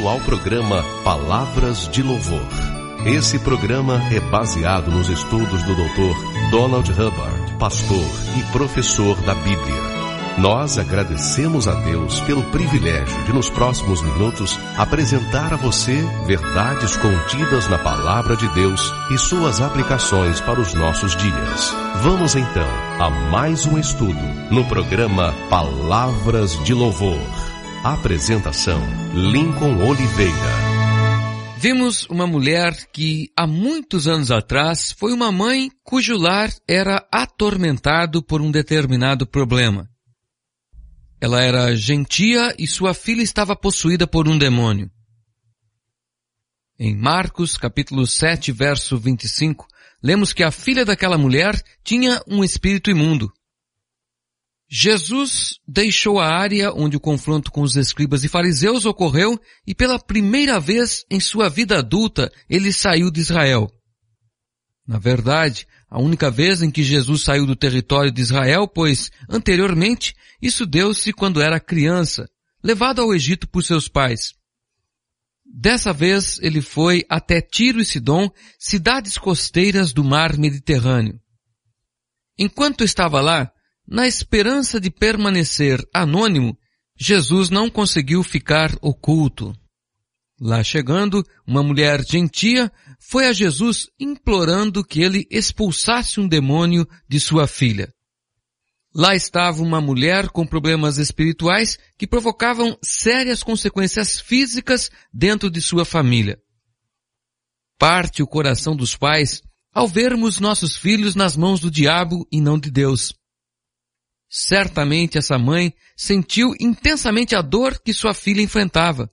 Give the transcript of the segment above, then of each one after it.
bem-vindo ao programa Palavras de Louvor. Esse programa é baseado nos estudos do Dr. Donald Hubbard, pastor e professor da Bíblia. Nós agradecemos a Deus pelo privilégio de, nos próximos minutos, apresentar a você verdades contidas na Palavra de Deus e suas aplicações para os nossos dias. Vamos então a mais um estudo no programa Palavras de Louvor. Apresentação: Lincoln Oliveira. Vimos uma mulher que, há muitos anos atrás, foi uma mãe cujo lar era atormentado por um determinado problema. Ela era gentia e sua filha estava possuída por um demônio. Em Marcos, capítulo 7, verso 25, lemos que a filha daquela mulher tinha um espírito imundo. Jesus deixou a área onde o confronto com os escribas e fariseus ocorreu e pela primeira vez em sua vida adulta ele saiu de Israel. Na verdade, a única vez em que Jesus saiu do território de Israel, pois, anteriormente, isso deu-se quando era criança, levado ao Egito por seus pais. Dessa vez, ele foi até Tiro e Sidom, cidades costeiras do mar Mediterrâneo. Enquanto estava lá, na esperança de permanecer anônimo, Jesus não conseguiu ficar oculto. Lá chegando, uma mulher gentia foi a Jesus implorando que ele expulsasse um demônio de sua filha. Lá estava uma mulher com problemas espirituais que provocavam sérias consequências físicas dentro de sua família. Parte o coração dos pais ao vermos nossos filhos nas mãos do diabo e não de Deus. Certamente essa mãe sentiu intensamente a dor que sua filha enfrentava.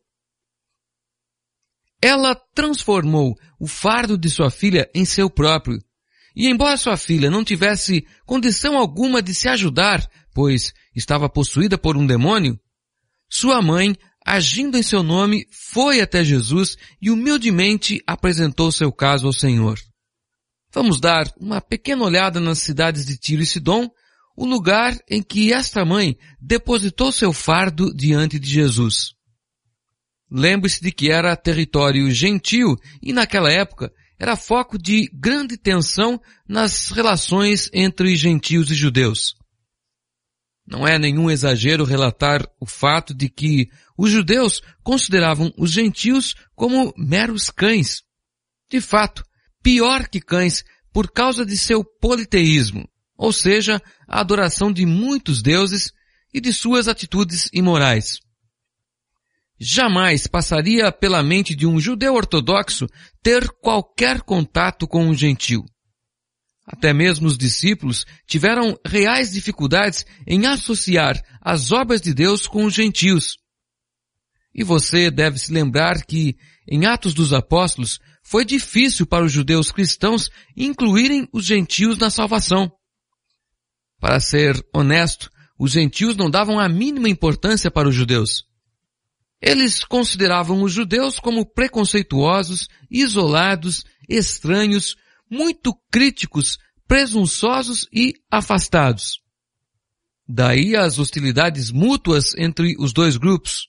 Ela transformou o fardo de sua filha em seu próprio. E embora sua filha não tivesse condição alguma de se ajudar, pois estava possuída por um demônio, sua mãe, agindo em seu nome, foi até Jesus e humildemente apresentou seu caso ao Senhor. Vamos dar uma pequena olhada nas cidades de Tiro e Sidom, o lugar em que esta mãe depositou seu fardo diante de Jesus. Lembre-se de que era território gentil e naquela época era foco de grande tensão nas relações entre gentios e judeus. Não é nenhum exagero relatar o fato de que os judeus consideravam os gentios como meros cães. De fato, pior que cães por causa de seu politeísmo, ou seja, a adoração de muitos deuses e de suas atitudes imorais. Jamais passaria pela mente de um judeu ortodoxo ter qualquer contato com um gentil. Até mesmo os discípulos tiveram reais dificuldades em associar as obras de Deus com os gentios. E você deve se lembrar que, em Atos dos Apóstolos, foi difícil para os judeus cristãos incluírem os gentios na salvação. Para ser honesto, os gentios não davam a mínima importância para os judeus. Eles consideravam os judeus como preconceituosos, isolados, estranhos, muito críticos, presunçosos e afastados. Daí as hostilidades mútuas entre os dois grupos.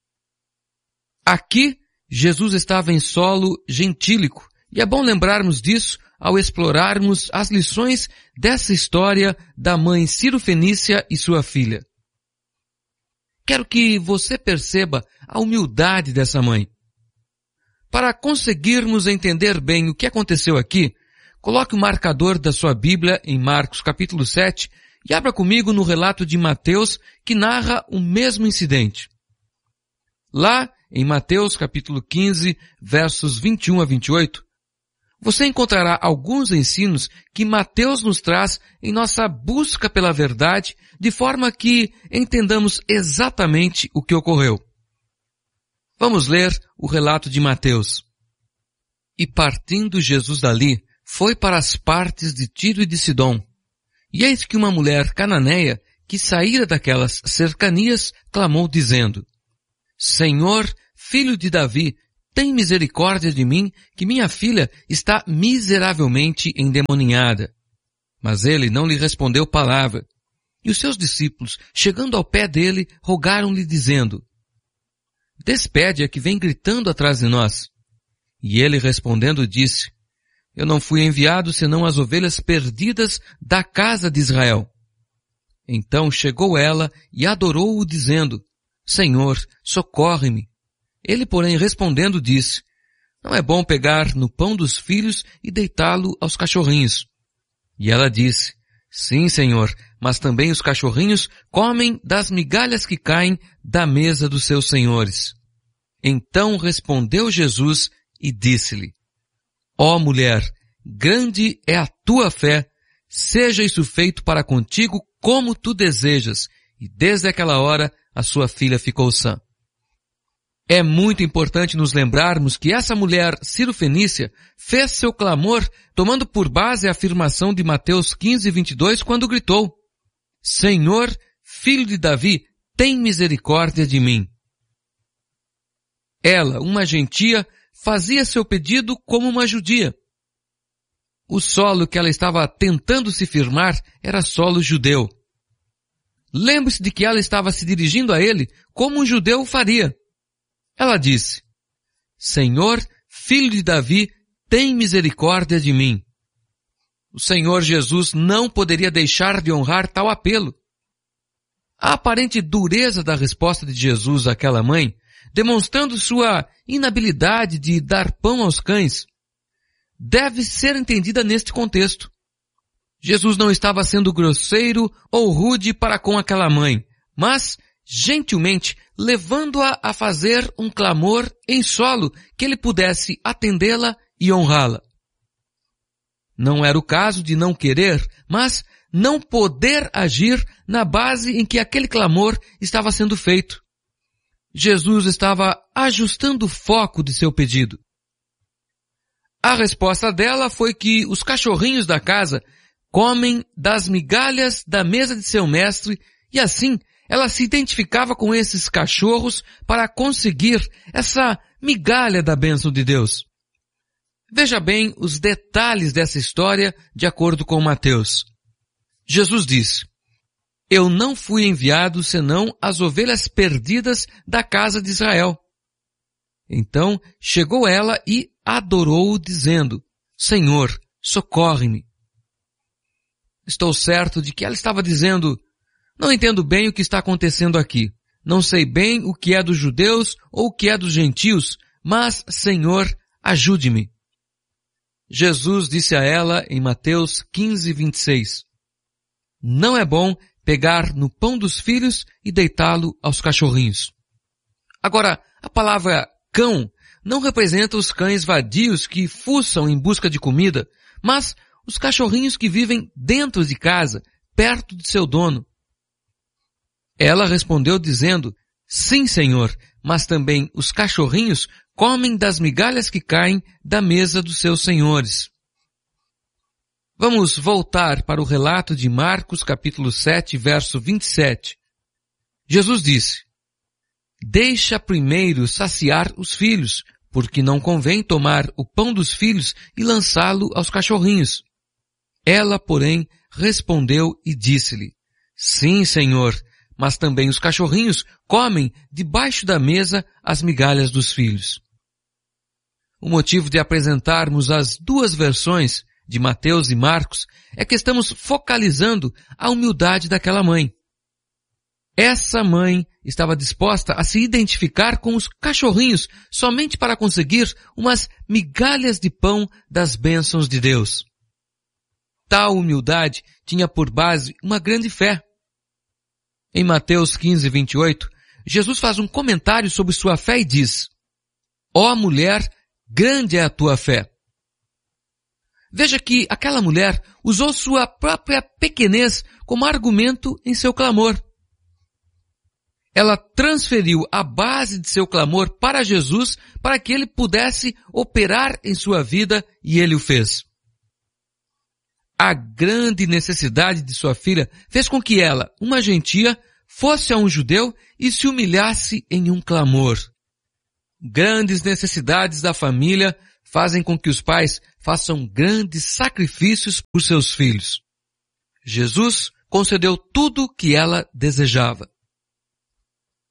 Aqui, Jesus estava em solo gentílico, e é bom lembrarmos disso ao explorarmos as lições dessa história da mãe Ciro-fenícia e sua filha. Quero que você perceba a humildade dessa mãe. Para conseguirmos entender bem o que aconteceu aqui, coloque o marcador da sua Bíblia em Marcos capítulo 7 e abra comigo no relato de Mateus que narra o mesmo incidente. Lá, em Mateus capítulo 15, versos 21 a 28, você encontrará alguns ensinos que Mateus nos traz em nossa busca pela verdade, de forma que entendamos exatamente o que ocorreu. Vamos ler o relato de Mateus. E partindo Jesus dali, foi para as partes de Tiro e de Sidom. E eis que uma mulher cananeia, que saíra daquelas cercanias, clamou dizendo: Senhor, filho de Davi, tem misericórdia de mim, que minha filha está miseravelmente endemoninhada. Mas ele não lhe respondeu palavra. E os seus discípulos, chegando ao pé dele, rogaram-lhe dizendo: despede-a que vem gritando atrás de nós. E ele respondendo disse, eu não fui enviado senão as ovelhas perdidas da casa de Israel. Então chegou ela e adorou-o dizendo, Senhor, socorre-me. Ele, porém, respondendo disse, não é bom pegar no pão dos filhos e deitá-lo aos cachorrinhos. E ela disse, sim, Senhor, mas também os cachorrinhos comem das migalhas que caem da mesa dos seus senhores. Então respondeu Jesus e disse-lhe, ó mulher, grande é a tua fé, seja isso feito para contigo como tu desejas. E desde aquela hora a sua filha ficou sã. É muito importante nos lembrarmos que essa mulher Ciro-fenícia fez seu clamor tomando por base a afirmação de Mateus 15:22 quando gritou, Senhor, filho de Davi, tem misericórdia de mim. Ela, uma gentia, fazia seu pedido como uma judia. O solo que ela estava tentando se firmar era solo judeu. Lembre-se de que ela estava se dirigindo a ele como um judeu faria. Ela disse, Senhor, filho de Davi, tem misericórdia de mim. O Senhor Jesus não poderia deixar de honrar tal apelo. A aparente dureza da resposta de Jesus àquela mãe, demonstrando sua inabilidade de dar pão aos cães, deve ser entendida neste contexto. Jesus não estava sendo grosseiro ou rude para com aquela mãe, mas, gentilmente, levando-a a fazer um clamor em solo que ele pudesse atendê-la e honrá-la. Não era o caso de não querer, mas não poder agir na base em que aquele clamor estava sendo feito. Jesus estava ajustando o foco de seu pedido. A resposta dela foi que os cachorrinhos da casa comem das migalhas da mesa de seu mestre e assim ela se identificava com esses cachorros para conseguir essa migalha da bênção de Deus. Veja bem os detalhes dessa história de acordo com Mateus. Jesus disse, eu não fui enviado senão as ovelhas perdidas da casa de Israel. Então chegou ela e adorou-o dizendo, Senhor, socorre-me. Estou certo de que ela estava dizendo, não entendo bem o que está acontecendo aqui. Não sei bem o que é dos judeus ou o que é dos gentios, mas, Senhor, ajude-me. Jesus disse a ela em Mateus 15:26, não é bom pegar no pão dos filhos e deitá-lo aos cachorrinhos. Agora, a palavra cão não representa os cães vadios que fuçam em busca de comida, mas os cachorrinhos que vivem dentro de casa, perto de seu dono. Ela respondeu dizendo, sim, Senhor, mas também os cachorrinhos comem das migalhas que caem da mesa dos seus senhores. Vamos voltar para o relato de Marcos capítulo 7, verso 27. Jesus disse, deixa primeiro saciar os filhos, porque não convém tomar o pão dos filhos e lançá-lo aos cachorrinhos. Ela, porém, respondeu e disse-lhe, sim, Senhor, mas também os cachorrinhos comem debaixo da mesa as migalhas dos filhos. O motivo de apresentarmos as duas versões de Mateus e Marcos é que estamos focalizando a humildade daquela mãe. Essa mãe estava disposta a se identificar com os cachorrinhos somente para conseguir umas migalhas de pão das bênçãos de Deus. Tal humildade tinha por base uma grande fé. Em Mateus 15:28, Jesus faz um comentário sobre sua fé e diz, ó mulher, grande é a tua fé. Veja que aquela mulher usou sua própria pequenez como argumento em seu clamor. Ela transferiu a base de seu clamor para Jesus para que ele pudesse operar em sua vida e ele o fez. A grande necessidade de sua filha fez com que ela, uma gentia, fosse a um judeu e se humilhasse em um clamor. Grandes necessidades da família fazem com que os pais façam grandes sacrifícios por seus filhos. Jesus concedeu tudo o que ela desejava.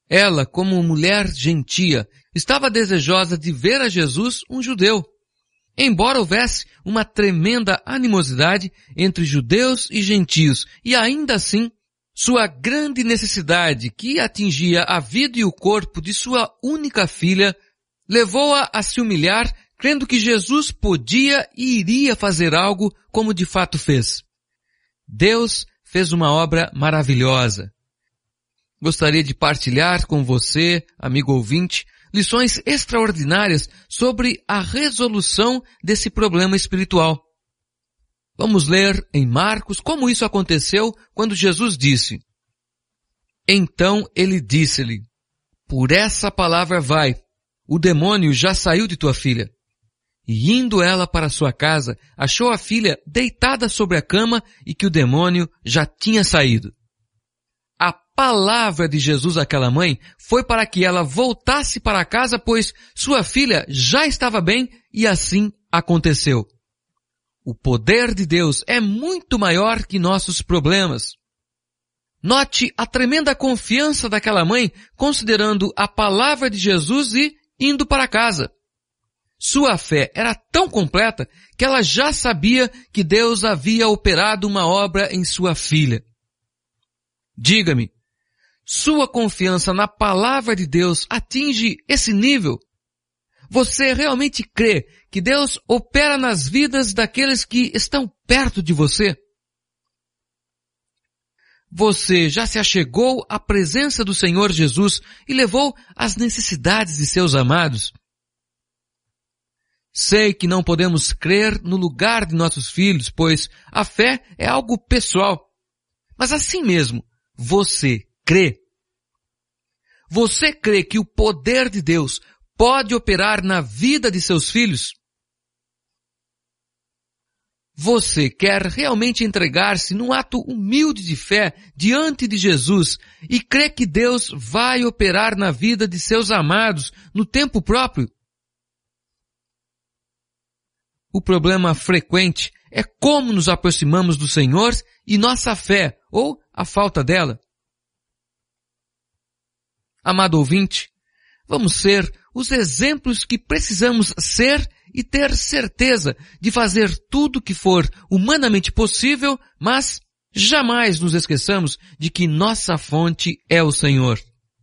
Ela, como mulher gentia, estava desejosa de ver a Jesus, um judeu. Embora houvesse uma tremenda animosidade entre judeus e gentios, e ainda assim, sua grande necessidade, que atingia a vida e o corpo de sua única filha, levou-a a se humilhar, crendo que Jesus podia e iria fazer algo como de fato fez. Deus fez uma obra maravilhosa. Gostaria de partilhar com você, amigo ouvinte, lições extraordinárias sobre a resolução desse problema espiritual. Vamos ler em Marcos como isso aconteceu quando Jesus disse: Então ele disse-lhe, por essa palavra vai, o demônio já saiu de tua filha. E indo ela para sua casa, achou a filha deitada sobre a cama e que o demônio já tinha saído. A palavra de Jesus àquela mãe foi para que ela voltasse para casa, pois sua filha já estava bem e assim aconteceu. O poder de Deus é muito maior que nossos problemas. Note a tremenda confiança daquela mãe considerando a palavra de Jesus e indo para casa. Sua fé era tão completa que ela já sabia que Deus havia operado uma obra em sua filha. Diga-me, sua confiança na palavra de Deus atinge esse nível? Você realmente crê que Deus opera nas vidas daqueles que estão perto de você? Você já se achegou à presença do Senhor Jesus e levou as necessidades de seus amados? Sei que não podemos crer no lugar de nossos filhos, pois a fé é algo pessoal. Mas assim mesmo, você crê? Você crê que o poder de Deus pode operar na vida de seus filhos? Você quer realmente entregar-se num ato humilde de fé diante de Jesus e crê que Deus vai operar na vida de seus amados no tempo próprio? O problema frequente é como nos aproximamos do Senhor e nossa fé, ou a falta dela. Amado ouvinte, vamos ser os exemplos que precisamos ser e ter certeza de fazer tudo o que for humanamente possível, mas jamais nos esqueçamos de que nossa fonte é o Senhor.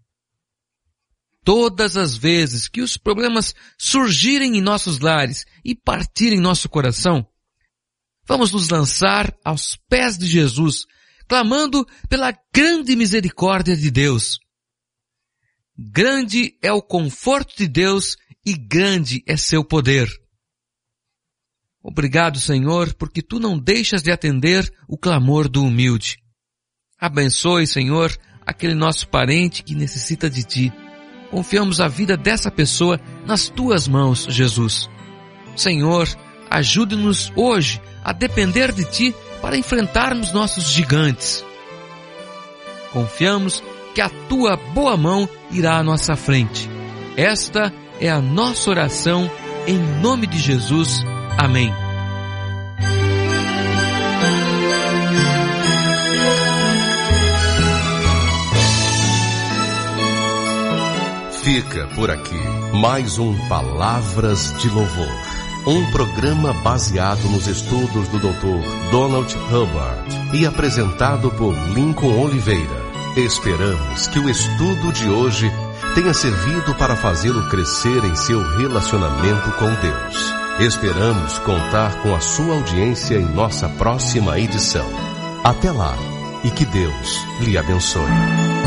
Todas as vezes que os problemas surgirem em nossos lares e partirem nosso coração, vamos nos lançar aos pés de Jesus, clamando pela grande misericórdia de Deus. Grande é o conforto de Deus e grande é seu poder. Obrigado, Senhor, porque Tu não deixas de atender o clamor do humilde. Abençoe, Senhor, aquele nosso parente que necessita de Ti. Confiamos a vida dessa pessoa nas Tuas mãos, Jesus. Senhor, ajude-nos hoje a depender de Ti para enfrentarmos nossos gigantes. Confiamos que a Tua boa mão irá à nossa frente. Esta é a nossa oração em nome de Jesus. Amém. Fica por aqui mais um Palavras de Louvor, um programa baseado nos estudos do Dr. Donald Hubbard e apresentado por Lincoln Oliveira. Esperamos que o estudo de hoje tenha servido para fazê-lo crescer em seu relacionamento com Deus. Esperamos contar com a sua audiência em nossa próxima edição. Até lá e que Deus lhe abençoe.